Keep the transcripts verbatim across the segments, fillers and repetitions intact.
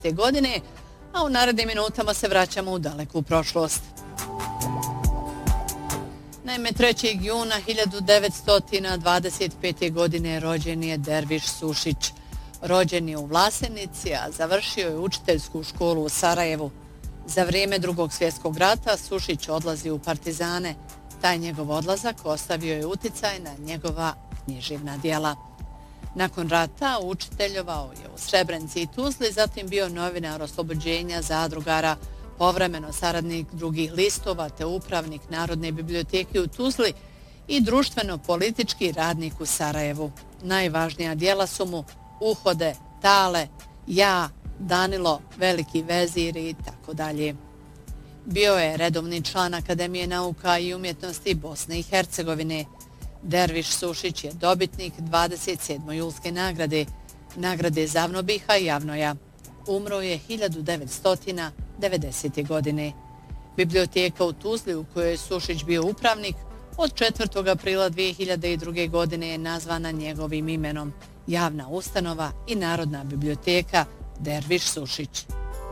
te godine, a u narednim minutama se vraćamo u daleku prošlost. Naime, trećeg juna hiljadu devetsto dvadeset pete. godine rođen je Derviš Sušić. Rođen je u Vlasenici, a završio je učiteljsku školu u Sarajevu. Za vrijeme Drugog svjetskog rata Sušić odlazi u partizane. Taj njegov odlazak ostavio je uticaj na njegova književna djela. Nakon rata učiteljovao je u Srebrenici i Tuzli, zatim bio novinar Oslobođenja zadrugara, povremeno saradnik drugih listova te upravnik Narodne biblioteke u Tuzli i društveno-politički radnik u Sarajevu. Najvažnija djela su mu Uhode, Tale, Ja, Danilo, Veliki vezir i tako dalje. Bio je redovni član Akademije nauka i umjetnosti Bosne i Hercegovine. Derviš Sušić je dobitnik dvadeset sedme julske nagrade, nagrade Zavnobiha i Javnoja. Umro je hiljadu devetsto devedesete. godine. Biblioteka u Tuzli, u kojoj je Sušić bio upravnik, od četvrtog aprila dvije hiljade druge. godine je nazvana njegovim imenom, Javna ustanova i Narodna biblioteka Derviš Sušić.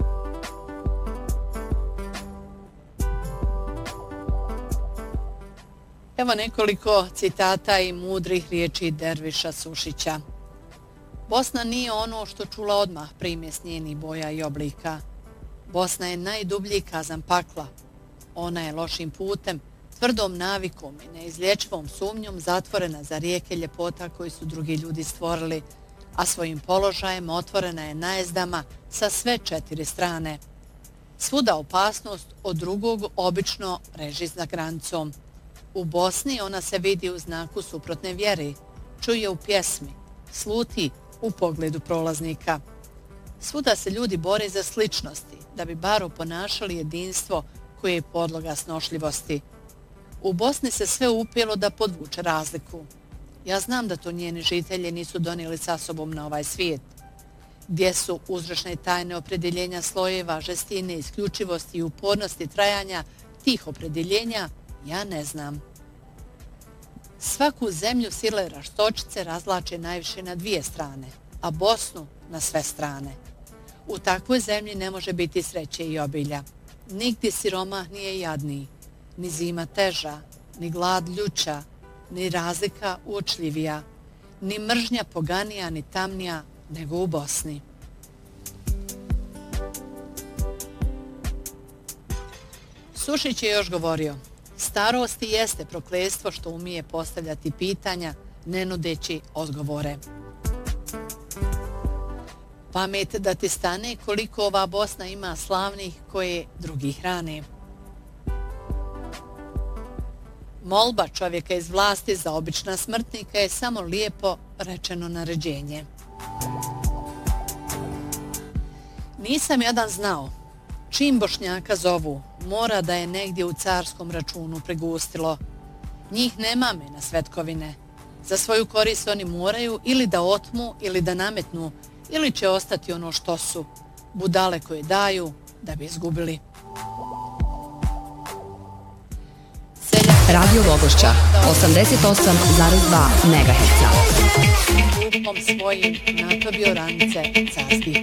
Evo nekoliko citata i mudrih riječi Derviša Sušića. Bosna nije ono što čula odmah primjes njenih boja i oblika. Bosna je najdublji kazan pakla. Ona je lošim putem, tvrdom navikom i neizlječivom sumnjom zatvorena za rijeke ljepota koji su drugi ljudi stvorili, a svojim položajem otvorena je najezdama sa sve četiri strane. Svuda opasnost od drugog obično reži za granicom. U Bosni ona se vidi u znaku suprotne vjere, čuje u pjesmi, sluti u pogledu prolaznika. Svuda se ljudi bore za sličnosti, da bi bar oponašali jedinstvo koje je podloga snošljivosti. U Bosni se sve upjelo da podvuče razliku. Ja znam da to njeni žitelji nisu donijeli sa sobom na ovaj svijet. Gdje su uzročne tajne opredjeljenja slojeva, žestine, isključivosti i upornosti trajanja tih opredjeljenja, ja ne znam. Svaku zemlju sile raštočice razlače najviše na dvije strane, a Bosnu na sve strane. U takvoj zemlji ne može biti sreće i obilja. Nigdje siromah nije jadniji, ni zima teža, ni glad ljuća, ni razlika uočljivija, ni mržnja poganija, ni tamnija nego u Bosni. Sušić je još govorio: starost jeste prokletstvo što umije postavljati pitanja, ne nudeći odgovore. Pamet da ti stane koliko ova Bosna ima slavnih koje drugi hrane. Molba čovjeka iz vlasti za obična smrtnika je samo lijepo rečeno naređenje. Nisam jadan znao. Čim Bošnjaka zovu, mora da je negdje u carskom računu pregustilo. Njih nema me na svetkovine. Za svoju korist oni moraju ili da otmu ili da nametnu, ili će ostati ono što su, budale koje daju da bi izgubili. Radio Logošća, osamdeset osam zarez dva megaherca. Svojim natobio ranice carskih